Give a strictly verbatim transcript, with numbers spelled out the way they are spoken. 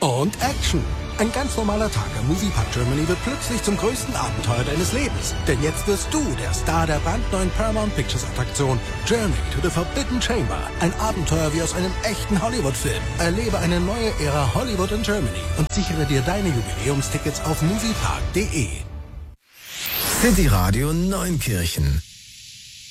Und Action. Ein ganz normaler Tag am Moviepark Germany wird plötzlich zum größten Abenteuer deines Lebens. Denn jetzt wirst du der Star der brandneuen Paramount Pictures Attraktion Journey to the Forbidden Chamber. Ein Abenteuer wie aus einem echten Hollywood-Film. Erlebe eine neue Ära Hollywood in Germany und sichere dir deine Jubiläumstickets auf moviepark punkt de. City Radio Neunkirchen